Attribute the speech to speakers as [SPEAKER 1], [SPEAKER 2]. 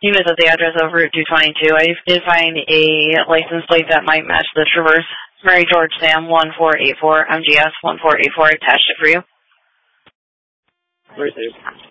[SPEAKER 1] You missed the address of Route 222. I did find a license plate that might match the Traverse. Mary George Sam 1484 MGS 1484. Attached it for you.
[SPEAKER 2] Received.